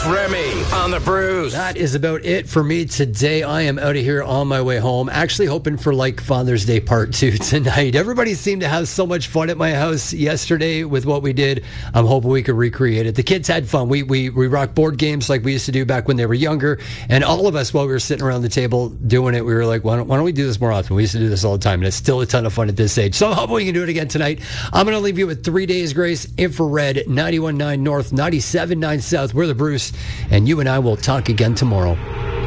Remy on the Brews. That is about it for me today. I am out of here on my way home. Actually hoping for like Father's Day Part 2 tonight. Everybody seemed to have so much fun at my house yesterday with what we did. I'm hoping we could recreate it. The kids had fun. We rocked board games like we used to do back when they were younger. And all of us, while we were sitting around the table doing it, we were like, why don't we do this more often? We used to do this all the time. And it's still a ton of fun at this age. So I'm hoping we can do it again tonight. I'm going to leave you with 3 Days Grace, Infrared, 91.9 North, 97.9 South. We're the Bruce. And you and I will talk again tomorrow.